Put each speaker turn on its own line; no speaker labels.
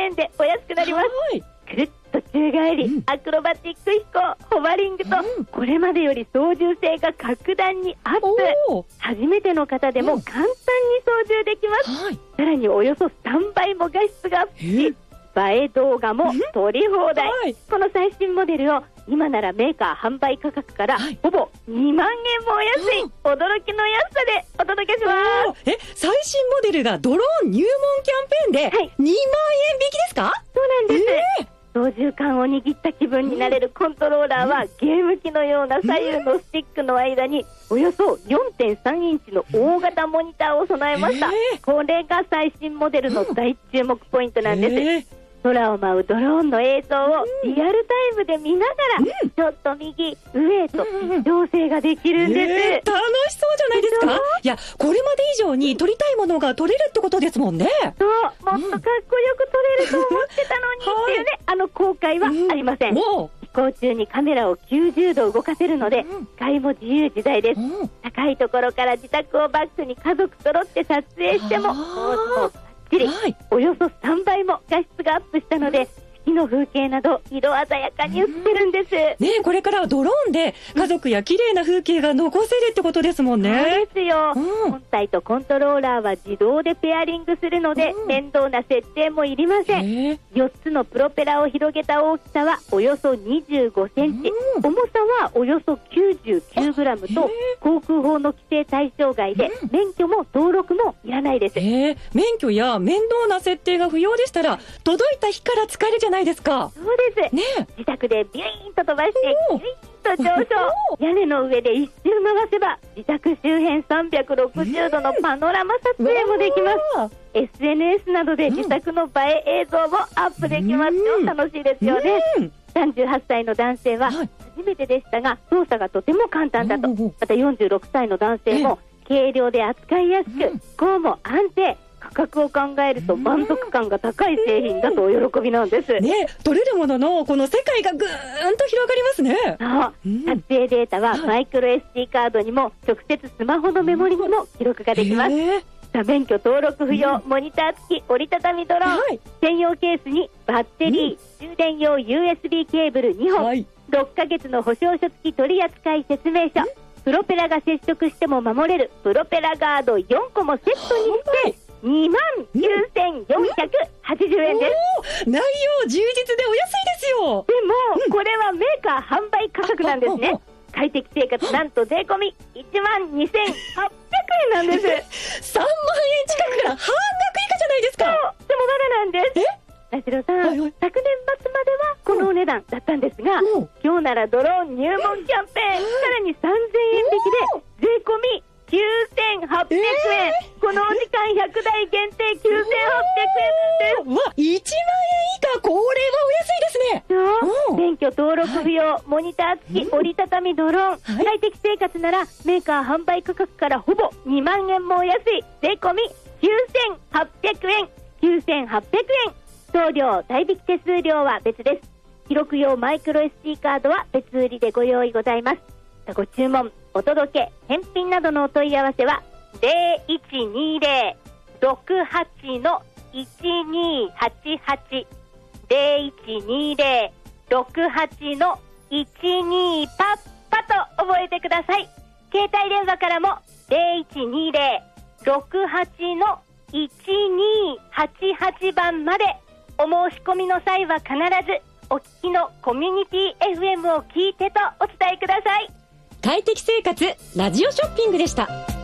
円でお安くなります。くるっと宙返り、アクロバティック飛行、ホバリングと、これまでより操縦性が格段にアップ。初めての方でも簡単に操縦できます。さらにおよそ3倍も画質がアップし、映え動画も撮り放題。この最新モデルを今ならメーカー販売価格からほぼ2万円もお安い、驚きの安さでお届けします。
最新モデルがドローン入門キャンペーンで2万円引きですか？
そうなんです。操縦桿を握った気分になれるコントローラーは、ゲーム機のような左右のスティックの間におよそ 4.3 インチの大型モニターを備えました。これが最新モデルの大注目ポイントなんです。空を舞うドローンの映像をリアルタイムで見ながら、ちょっと右上へと調整ができるんです。
楽しそうじゃないですか。いや、これまで以上に撮りたいものが撮れるってことですもんね。
そう、もっとかっこよく撮れると思ってたのにっていうね、後悔はありません。飛行中にカメラを90度動かせるので、視界も自由自在です。高いところから自宅をバックに家族揃って撮影してもおよそ3倍も画質がアップしたので、月の風景など色鮮やかに映ってるんです。
これからはドローンで家族や綺麗な風景が残せるってことですもんね。
そうですよ。本体とコントローラーは自動でペアリングするので、面倒な設定もいりません。4つのプロペラを広げた大きさはおよそ25センチ、重さはおよそ99グラムと航空法の規制対象外で、免許も登録もいらないです。
免許や面倒な設定が不要でしたら、届いた日から使えるじゃないですか。
そうです。自宅でビューンと飛ばしてビューンと上昇、屋根の上で一周回せば自宅周辺360度のパノラマ撮影もできます。SNS などで自宅の映え映像もアップできますよ。楽しいですよね。38歳の男性は初めてでしたが、操作がとても簡単だと。また46歳の男性も軽量で扱いやすく、飛行も安定、価格を考えると満足感が高い製品だとお喜びなんです。
取れるもののこの世界がぐーんと広がりますね。
撮影データはマイクロ SD カードにも直接スマホのメモリにも記録ができます。免許登録不要、モニター付き折りたたみドローン、専用ケースにバッテリー、充電用 USB ケーブル2本、6ヶ月の保証書付き取扱説明書、プロペラが接触しても守れるプロペラガード4個もセットにして29,480円です。
内容充実でお安いですよ。
でも、これはメーカー販売価格なんですね。快適生活なんと税込み12,800円なんです。
3万円近くが半額以下じゃないですか。
でもまだなんです。田代さん、昨年末まではこのお値段だったんですが、今日ならドローン入門キャンペーン、さらに3,000円引きで税込み9,800円。このお時間100台限定9,800円です。
1万円以下、これはお安いですね。
免許登録不要、モニター付き折りたたみドローン、快適生活ならメーカー販売価格からほぼ2万円もお安い税込み9,800円。送料代引き手数料は別です。記録用マイクロ SD カードは別売りでご用意ございます。ご注文、お届け、返品などのお問い合わせは 0120-68-1288 0120-68-12パッパと覚えてください。携帯電話からも 0120-68-1288 番まで。お申し込みの際は必ずお聞きのコミュニティ FM を聞いてとお伝えください。
快適生活ラジオショッピングでした。